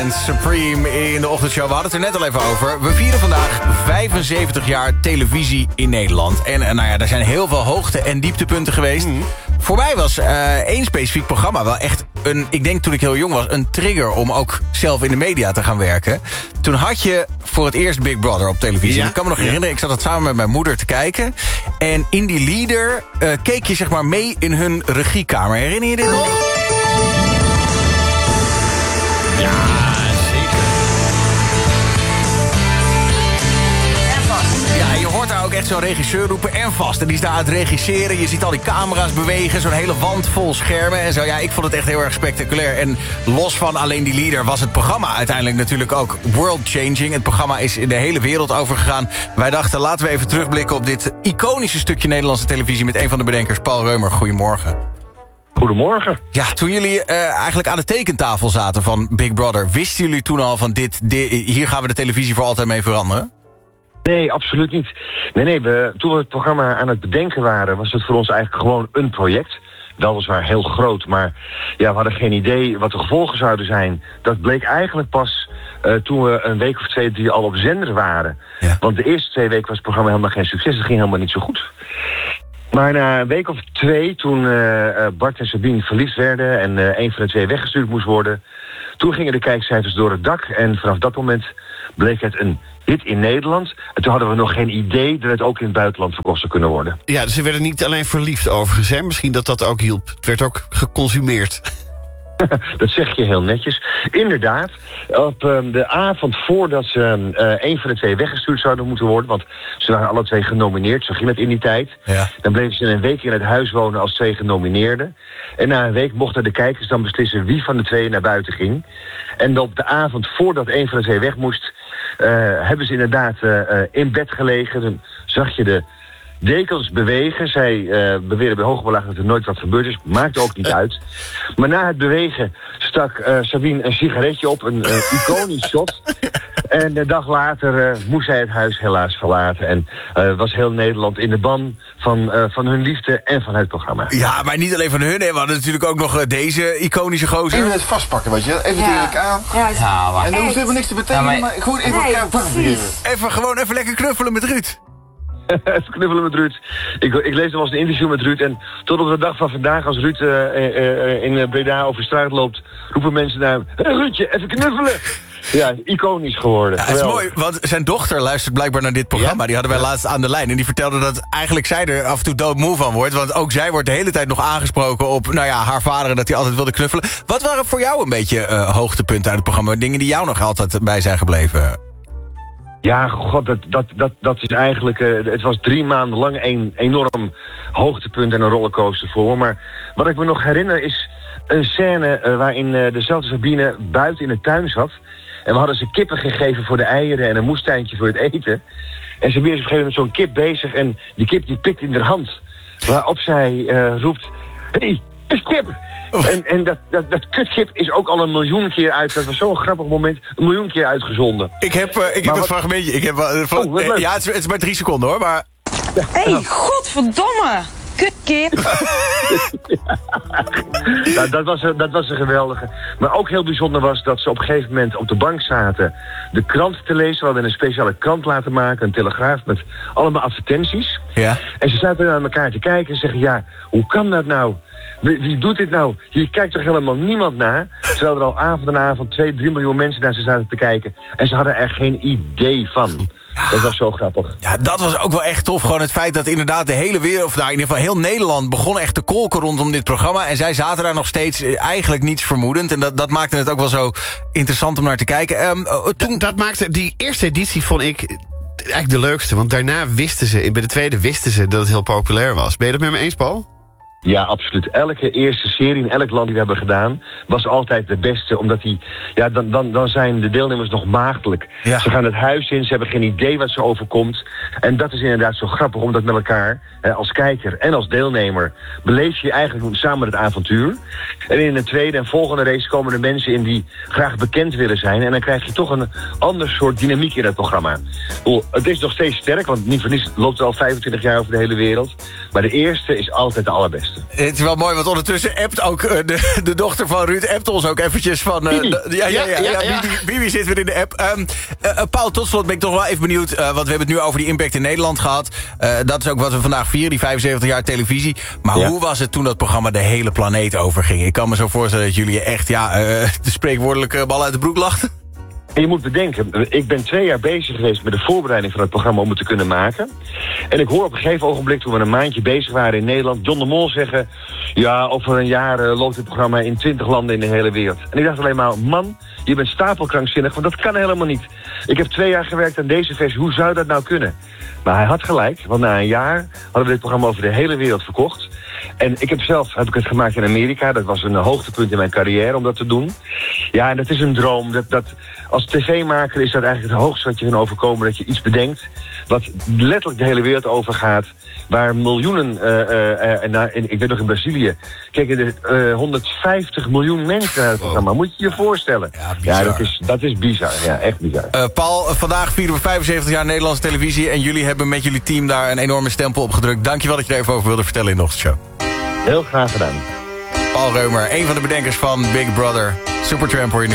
En Supreme in de ochtendshow. We hadden het er net al even over. We vieren vandaag 75 jaar televisie in Nederland. En nou ja, er zijn heel veel hoogte- en dieptepunten geweest. Voor mij was één specifiek programma wel echt ik denk toen ik heel jong was, een trigger om ook zelf in de media te gaan werken. Toen had je voor het eerst Big Brother op televisie. Ja, ik kan me nog herinneren, ik zat dat samen met mijn moeder te kijken. En in die leader keek je zeg maar mee in hun regiekamer. Herinner je dit nog? Ja, zeker. Ja, je hoort daar ook echt zo'n regisseur roepen en vast. En die is daar aan het regisseren. Je ziet al die camera's bewegen. Zo'n hele wand vol schermen en zo. Ja, ik vond het echt heel erg spectaculair. En los van alleen die leader was het programma uiteindelijk natuurlijk ook world-changing. Het programma is in de hele wereld overgegaan. Wij dachten, laten we even terugblikken op dit iconische stukje Nederlandse televisie met een van de bedenkers, Paul Reumer. Goedemorgen. Goedemorgen. Ja, toen jullie eigenlijk aan de tekentafel zaten van Big Brother, wisten jullie toen al van hier gaan we de televisie voor altijd mee veranderen? Nee, absoluut niet. Nee, toen we het programma aan het bedenken waren, was het voor ons eigenlijk gewoon een project. Weliswaar heel groot, maar ja, we hadden geen idee wat de gevolgen zouden zijn. Dat bleek eigenlijk pas toen we een week of 2, 3 al op zender waren. Ja. Want de eerste 2 weken was het programma helemaal geen succes. Het ging helemaal niet zo goed. Maar na een week of 2, toen Bart en Sabine verliefd werden en een van de 2 weggestuurd moest worden, toen gingen de kijkcijfers door het dak. En vanaf dat moment bleek het een hit in Nederland. En toen hadden we nog geen idee dat het ook in het buitenland verkocht zou kunnen worden. Ja, dus ze werden niet alleen verliefd overigens, hè? Misschien dat ook hielp. Het werd ook geconsumeerd. Dat zeg je heel netjes. Inderdaad, op de avond voordat ze een van de 2 weggestuurd zouden moeten worden, want ze waren alle 2 genomineerd, zo ging het in die tijd. Ja. Dan bleven ze een week in het huis wonen als 2 genomineerden. En na een week mochten de kijkers dan beslissen wie van de 2 naar buiten ging. En op de avond voordat een van de 2 weg moest, hebben ze inderdaad in bed gelegen. Dan zag je de dekens bewegen. Zij beweerden bij hoge belag dat er nooit wat gebeurd is. Maakt ook niet uit. Maar na het bewegen stak Sabine een sigaretje op. Een iconisch shot. En een dag later moest zij het huis helaas verlaten. En was heel Nederland in de ban van hun liefde en van het programma. Ja, maar niet alleen van hun. Hè. We hadden natuurlijk ook nog deze iconische gozer. Even het vastpakken, weet je. Even tegen elkaar aan. Ja, maar en dan hoeft helemaal niks te betekenen, maar gewoon even elkaar pakken. Even lekker knuffelen met Ruud. Even knuffelen met Ruud. Ik lees nog eens een interview met Ruud. En tot op de dag van vandaag, als Ruud in Breda over straat loopt, roepen mensen naar hem: hey, Ruudje, even knuffelen! Ja, iconisch geworden. Ja, het is mooi, want zijn dochter luistert blijkbaar naar dit programma. Ja? Die hadden wij laatst aan de lijn. En die vertelde dat eigenlijk zij er af en toe doodmoe van wordt. Want ook zij wordt de hele tijd nog aangesproken op haar vader en dat hij altijd wilde knuffelen. Wat waren voor jou een beetje hoogtepunten uit het programma? Dingen die jou nog altijd bij zijn gebleven? Ja, god, dat is eigenlijk... het was 3 maanden lang een enorm hoogtepunt en een rollercoaster voor me. Maar wat ik me nog herinner is een scène waarin dezelfde Sabine buiten in de tuin zat. En we hadden ze kippen gegeven voor de eieren en een moestuintje voor het eten. En Sabine is op een gegeven moment met zo'n kip bezig en die kip die pikt in haar hand. Waarop zij roept: hey, is kip! En dat kutkip is ook al 1 miljoen keer uit. Dat was zo'n grappig moment. 1 miljoen keer uitgezonden. Ik heb een fragmentje. Ja, het is maar 3 seconden hoor. Maar... Hé, godverdomme! Kutkip! Nou, dat was een geweldige. Maar ook heel bijzonder was dat ze op een gegeven moment op de bank zaten de krant te lezen. We hadden een speciale krant laten maken, een telegraaf met allemaal advertenties. Ja. En ze zaten naar elkaar te kijken en zeggen: ja, hoe kan dat nou? Wie doet dit nou? Hier kijkt toch helemaal niemand naar? Terwijl er al avond en avond 2-3 miljoen mensen naar ze zaten te kijken. En ze hadden er geen idee van. Ja. Dat was zo grappig. Ja, dat was ook wel echt tof. Gewoon het feit dat inderdaad de hele wereld, of in ieder geval heel Nederland, begon echt te kolken rondom dit programma. En zij zaten daar nog steeds eigenlijk niets vermoedend. En dat maakte het ook wel zo interessant om naar te kijken. Dat maakte die eerste editie, vond ik eigenlijk de leukste. Want daarna wisten ze, bij de tweede wisten ze dat het heel populair was. Ben je dat met me eens, Paul? Ja, absoluut. Elke eerste serie in elk land die we hebben gedaan was altijd de beste. Omdat dan zijn de deelnemers nog maagdelijk. Ja. Ze gaan het huis in, ze hebben geen idee wat ze overkomt. En dat is inderdaad zo grappig, omdat met elkaar, als kijker en als deelnemer, beleef je eigenlijk samen het avontuur. En in de tweede en volgende race komen er mensen in die graag bekend willen zijn. En dan krijg je toch een ander soort dynamiek in het programma. Het is nog steeds sterk, want niet voor niets loopt het al 25 jaar over de hele wereld. Maar de eerste is altijd de allerbeste. allerleukste. Het is wel mooi, want ondertussen appt ook de dochter van Ruud... appt ons ook eventjes van... Bibi zit weer in de app. Paul, tot slot ben ik toch wel even benieuwd... want we hebben het nu over die impact in Nederland gehad. Dat is ook wat we vandaag vieren, die 75 jaar televisie. Maar hoe was het toen dat programma de hele planeet overging? Ik kan me zo voorstellen dat jullie echt de spreekwoordelijke bal uit de broek lachten. En je moet bedenken, ik ben 2 jaar bezig geweest met de voorbereiding van het programma om het te kunnen maken. En ik hoor op een gegeven ogenblik, toen we een maandje bezig waren in Nederland, John de Mol zeggen, ja, over een jaar loopt dit programma in 20 landen in de hele wereld. En ik dacht alleen maar, man, je bent stapelkrankzinnig, want dat kan helemaal niet. Ik heb 2 jaar gewerkt aan deze versie, hoe zou dat nou kunnen? Maar hij had gelijk, want na een jaar hadden we dit programma over de hele wereld verkocht. En heb ik het gemaakt in Amerika. Dat was een hoogtepunt in mijn carrière om dat te doen. Ja, en dat is een droom. Als tv-maker is dat eigenlijk het hoogste wat je kan overkomen. Dat je iets bedenkt wat letterlijk de hele wereld overgaat. Waar miljoenen, ik weet nog in Brazilië, keken er 150 miljoen mensen naar het programma. Moet je je voorstellen. Ja, dat is bizar. Ja, echt bizar. Paul, vandaag vieren we 75 jaar Nederlandse televisie. En jullie hebben met jullie team daar een enorme stempel op gedrukt. Dankjewel dat je er even over wilde vertellen in de ochtendshow. Heel graag gedaan. Paul Reumer, een van de bedenkers van Big Brother. Supertramp hoor je nu.